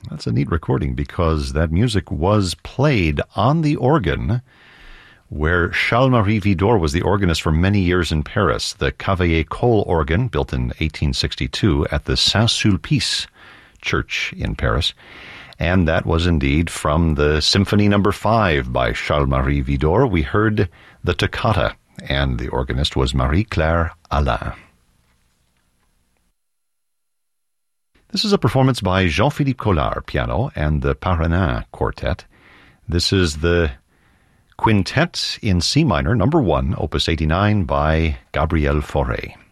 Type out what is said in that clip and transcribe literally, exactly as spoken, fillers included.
That's a neat recording because that music was played on the organ where Charles-Marie Widor was the organist for many years in Paris, the Cavaillé-Coll organ, built in eighteen sixty-two at the Saint-Sulpice Church in Paris. And that was indeed from the Symphony Number Five by Charles-Marie Widor. We heard the toccata, and the organist was Marie-Claire Alain. This is a performance by Jean-Philippe Collard, piano, and the Paranin Quartet. This is the Quintet in C minor, number one, opus eighty-nine by Gabriel Fauré.